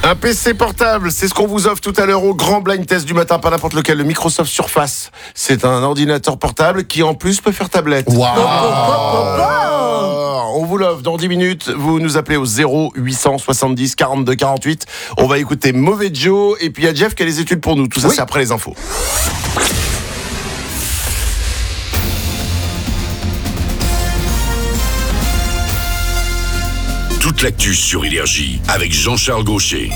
Un PC portable, c'est ce qu'on vous offre tout à l'heure au grand blind test du matin, pas n'importe lequel, le Microsoft Surface. C'est un ordinateur portable qui en plus peut faire tablette. On vous l'offre dans 10 minutes, vous nous appelez au 0870 42 48. On va écouter Mauvais Joe et puis il y a Jeff qui a les études pour nous. Tout ça c'est après les infos. Toute l'actu sur Énergie avec Jean-Charles Gaucher.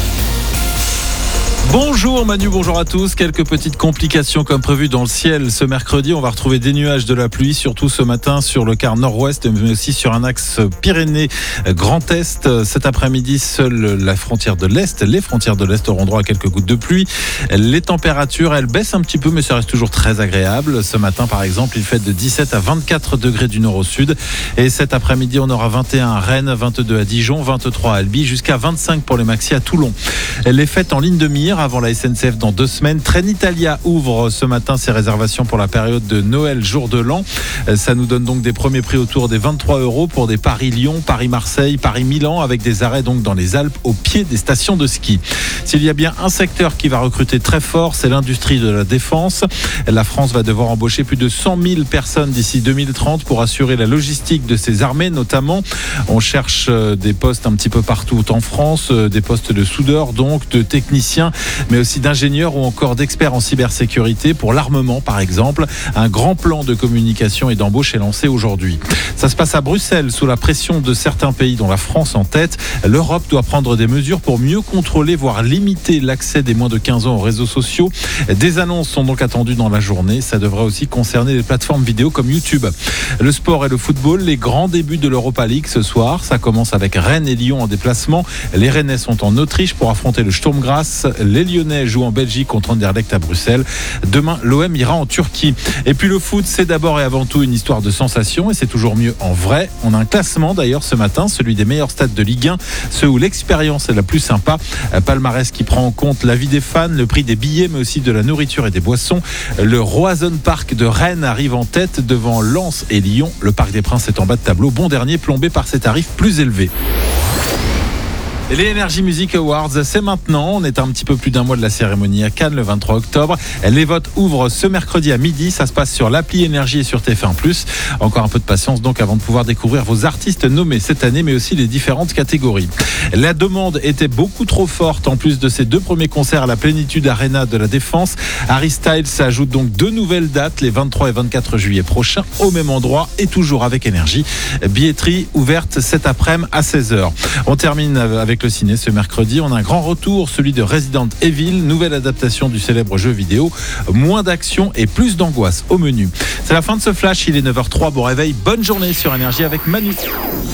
Bonjour Manu, bonjour à tous. Quelques petites complications comme prévu dans le ciel ce mercredi. On va retrouver des nuages, de la pluie, surtout ce matin sur le quart nord-ouest, mais aussi sur un axe Pyrénées-Grand Est. Cet après-midi, seule la frontière de l'Est, les frontières de l'Est auront droit à quelques gouttes de pluie. Les températures, elles baissent un petit peu, mais ça reste toujours très agréable. Ce matin, par exemple, il fait de 17 à 24 degrés du nord au sud. Et cet après-midi, on aura 21 à Rennes, 22 à Dijon, 23 à Albi, jusqu'à 25 pour les maxi à Toulon. Les fêtes en ligne de mire avant la SNCF dans 2 semaines. Trenitalia ouvre ce matin ses réservations pour la période de Noël, jour de l'an. Ça nous donne donc des premiers prix autour des 23 € pour des Paris-Lyon, Paris-Marseille, Paris-Milan, avec des arrêts donc dans les Alpes au pied des stations de ski. S'il y a bien un secteur qui va recruter très fort, c'est l'industrie de la défense. La France va devoir embaucher plus de 100 000 personnes d'ici 2030 pour assurer la logistique de ses armées notamment. On cherche des postes un petit peu partout en France, des postes de soudeurs donc, de techniciens, mais aussi d'ingénieurs ou encore d'experts en cybersécurité pour l'armement par exemple. Un grand plan de communication et d'embauche est lancé aujourd'hui. Ça se passe à Bruxelles sous la pression de certains pays dont la France en tête. L'Europe doit prendre des mesures pour mieux contrôler, voire limiter l'accès des moins de 15 ans aux réseaux sociaux. Des annonces sont donc attendues dans la journée. Ça devrait aussi concerner les plateformes vidéo comme YouTube. Le sport et le football, les grands débuts de l'Europa League ce soir. Ça commence avec Rennes et Lyon en déplacement. Les Rennais sont en Autriche pour affronter le Sturm Graz. Les Lyonnais jouent en Belgique contre Anderlecht à Bruxelles. Demain, l'OM ira en Turquie. Et puis le foot, c'est d'abord et avant tout une histoire de sensation et c'est toujours mieux en vrai. On a un classement d'ailleurs ce matin, celui des meilleurs stades de Ligue 1, ceux où l'expérience est la plus sympa. Palmarès qui prend en compte l'avis des fans, le prix des billets, mais aussi de la nourriture et des boissons. Le Roazhon Park de Rennes arrive en tête devant Lens et Lyon. Le Parc des Princes est en bas de tableau, bon dernier plombé par ses tarifs plus élevés. Les Energy Music Awards, c'est maintenant. On est à un petit peu plus d'un mois de la cérémonie à Cannes, le 23 octobre. Les votes ouvrent ce mercredi à midi. Ça se passe sur l'appli Énergie et sur TF1+. Encore un peu de patience donc avant de pouvoir découvrir vos artistes nommés cette année, mais aussi les différentes catégories. La demande était beaucoup trop forte en plus de ses 2 premiers concerts à la Plénitude Arena de la Défense. Harry Styles ajoute donc 2 nouvelles dates, les 23 et 24 juillet prochains, au même endroit et toujours avec Énergie. Billetterie ouverte cet après-midi à 16h. On termine avec le ciné ce mercredi. On a un grand retour, celui de Resident Evil, nouvelle adaptation du célèbre jeu vidéo. Moins d'action et plus d'angoisse au menu. C'est la fin de ce flash, il est 9h03. Bon réveil, bonne journée sur Énergie avec Manu.